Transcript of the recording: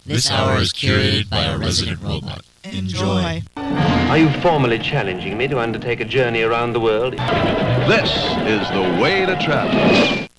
This hour is curated by a resident robot. Enjoy. Are you formally challenging me to undertake a journey around the world? This is the way to travel.